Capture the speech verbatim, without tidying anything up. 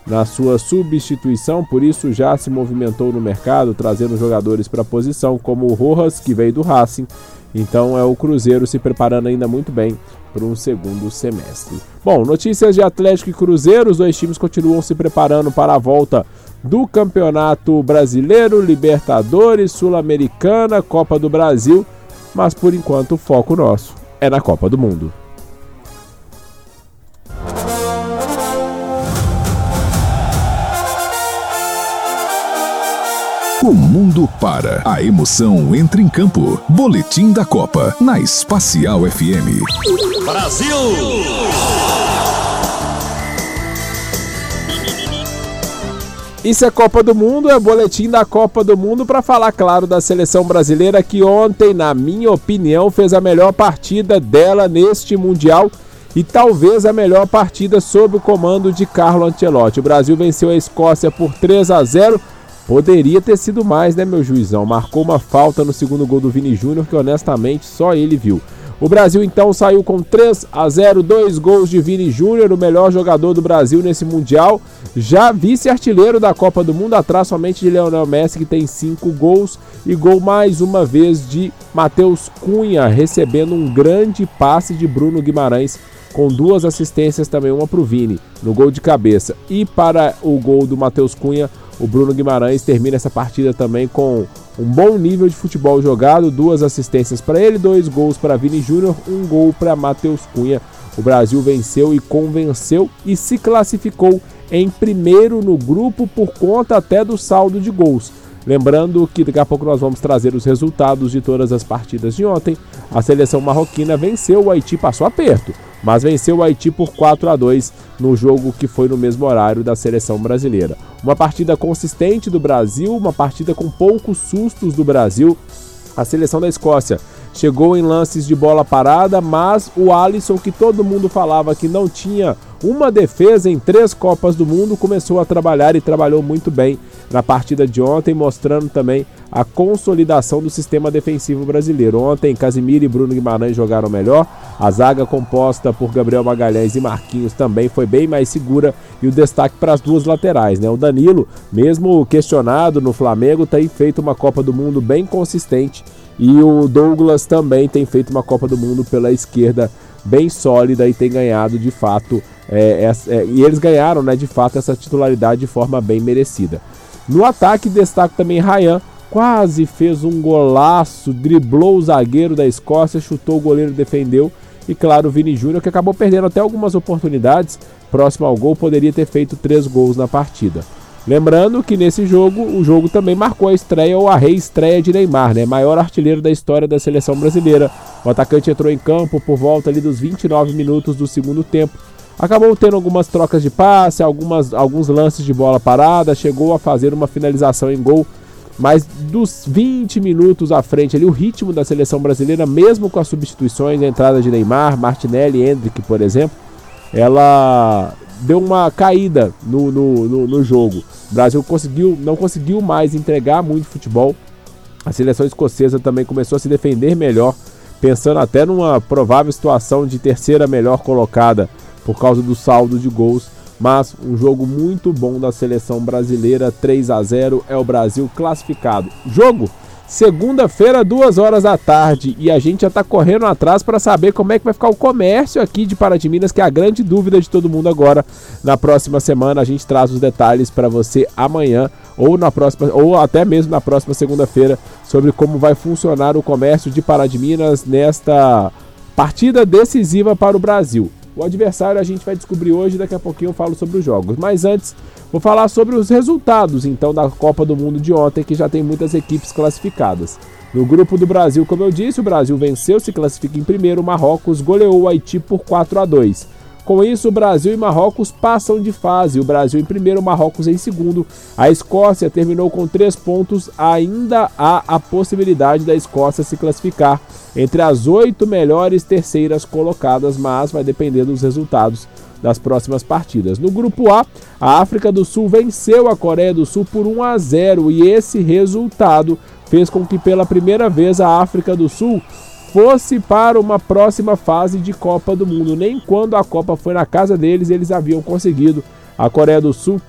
na sua substituição, por isso já se movimentou no mercado, trazendo jogadores para a posição, como o Rojas, que veio do Racing. Então é o Cruzeiro se preparando ainda muito bem para um segundo semestre. Bom, notícias de Atlético e Cruzeiro, os dois times continuam se preparando para a volta do Campeonato Brasileiro, Libertadores, Sul-Americana, Copa do Brasil, mas por enquanto o foco nosso é na Copa do Mundo. O mundo para. A emoção entra em campo. Boletim da Copa, na Espacial F M. Brasil! Isso é Copa do Mundo, é boletim da Copa do Mundo para falar, claro, da seleção brasileira que ontem, na minha opinião, fez a melhor partida dela neste Mundial e talvez a melhor partida sob o comando de Carlo Ancelotti. O Brasil venceu a Escócia por três a zero. Poderia ter sido mais, né, meu juizão? Marcou uma falta no segundo gol do Vini Júnior, que honestamente só ele viu. O Brasil então saiu com três a zero, dois gols de Vini Júnior, o melhor jogador do Brasil nesse Mundial. Já vice-artilheiro da Copa do Mundo, atrás somente de Lionel Messi, que tem cinco gols. E gol mais uma vez de Matheus Cunha, recebendo um grande passe de Bruno Guimarães, com duas assistências também, uma para o Vini, no gol de cabeça. E para o gol do Matheus Cunha, o Bruno Guimarães termina essa partida também com um bom nível de futebol jogado, duas assistências para ele, dois gols para Vini Júnior, um gol para Matheus Cunha. O Brasil venceu e convenceu e se classificou em primeiro no grupo por conta até do saldo de gols. Lembrando que daqui a pouco nós vamos trazer os resultados de todas as partidas de ontem. A seleção marroquina venceu o Haiti, passou aperto, mas venceu o Haiti por quatro a dois no jogo que foi no mesmo horário da seleção brasileira. Uma partida consistente do Brasil, uma partida com poucos sustos do Brasil. A seleção da Escócia chegou em lances de bola parada, mas o Alisson, que todo mundo falava que não tinha uma defesa em três Copas do Mundo, começou a trabalhar e trabalhou muito bem na partida de ontem, mostrando também a consolidação do sistema defensivo brasileiro. Ontem, Casemiro e Bruno Guimarães jogaram melhor, a zaga composta por Gabriel Magalhães e Marquinhos também foi bem mais segura, e o destaque para as duas laterais, né? O Danilo, mesmo questionado no Flamengo, tem feito uma Copa do Mundo bem consistente, e o Douglas também tem feito uma Copa do Mundo pela esquerda bem sólida e tem ganhado de fato, é, é, é, e eles ganharam, né, de fato, essa titularidade de forma bem merecida. No ataque, destaque também Ryan, quase fez um golaço, driblou o zagueiro da Escócia, chutou o goleiro, defendeu. E claro, o Vini Júnior, que acabou perdendo até algumas oportunidades, próximo ao gol, poderia ter feito três gols na partida. Lembrando que nesse jogo, o jogo também marcou a estreia ou a reestreia de Neymar, né? Maior artilheiro da história da seleção brasileira. O atacante entrou em campo por volta ali dos vinte e nove minutos do segundo tempo. Acabou tendo algumas trocas de passe, algumas, alguns lances de bola parada, chegou a fazer uma finalização em gol, mas dos vinte minutos à frente ali, o ritmo da seleção brasileira, mesmo com as substituições, a entrada de Neymar, Martinelli, Endrick, por exemplo, ela deu uma caída no, no, no, no jogo. O Brasil conseguiu, não conseguiu mais entregar muito futebol. A seleção escocesa também começou a se defender melhor, pensando até numa provável situação de terceira melhor colocada por causa do saldo de gols, mas um jogo muito bom da seleção brasileira. Três a zero, é o Brasil classificado. Jogo segunda-feira, duas horas da tarde, e a gente já está correndo atrás para saber como é que vai ficar o comércio aqui de Pará de Minas, que é a grande dúvida de todo mundo agora. Na próxima semana a gente traz os detalhes para você amanhã, ou na próxima, ou até mesmo na próxima segunda-feira, sobre como vai funcionar o comércio de Pará de Minas nesta partida decisiva para o Brasil. O adversário a gente vai descobrir hoje, daqui a pouquinho eu falo sobre os jogos. Mas antes, vou falar sobre os resultados então da Copa do Mundo de ontem, que já tem muitas equipes classificadas. No grupo do Brasil, como eu disse, o Brasil venceu, se classifica em primeiro, o Marrocos goleou o Haiti por quatro a dois. Com isso, o Brasil e Marrocos passam de fase. O Brasil em primeiro, o Marrocos em segundo. A Escócia terminou com três pontos. Ainda há a possibilidade da Escócia se classificar entre as oito melhores terceiras colocadas, mas vai depender dos resultados das próximas partidas. No grupo A, a África do Sul venceu a Coreia do Sul por um a zero, e esse resultado fez com que pela primeira vez a África do Sul fosse para uma próxima fase de Copa do Mundo. Nem quando a Copa foi na casa deles eles haviam conseguido. A Coreia do Sul,